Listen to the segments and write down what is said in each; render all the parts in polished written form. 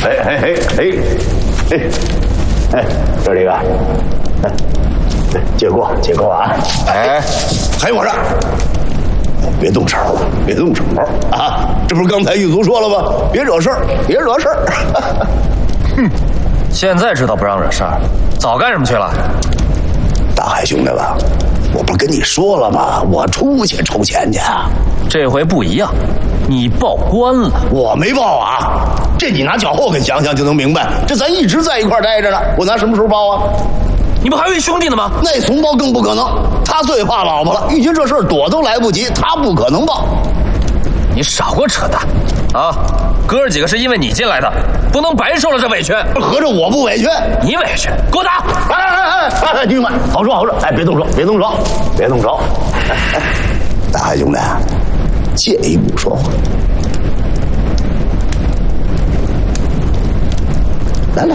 这里个，借过啊！还有我这，别动手啊！这不是刚才狱卒说了吗？别惹事儿。 哼，现在知道不让惹事儿，早干什么去了？ 大海兄弟吧，我不是跟你说了吗？我出去筹钱去。 这回不一样，你报官了。 我没报啊，这你拿脚后跟想想就能明白。这咱一直在一块待着呢，我拿什么时候报啊？ 你们还有一兄弟呢吗？ 那怂包更不可能，他最怕老婆了，遇见这事儿躲都来不及，他不可能报。 你少给我扯淡啊！哥儿几个是因为你进来的，不能白受了这委屈。 合着我不委屈， 你委屈，给我打！ 哎，弟兄们，好说，哎，别动手！大海兄弟，借一步说话。来，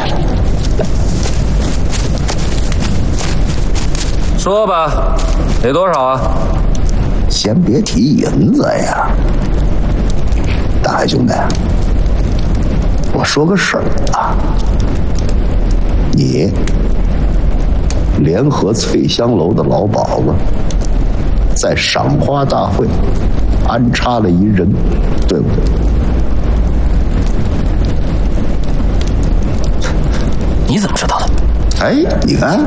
说吧，得多少啊？ 先别提银子呀，大海兄弟，我说个事儿啊，你联合翠香楼的老鸨子，在赏花大会安插了一人，对不对？ 你怎么知道的？ 哎，你看，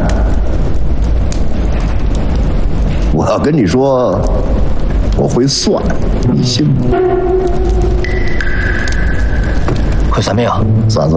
我要跟你说，我会算，你信吗？ 会算命啊？ 算，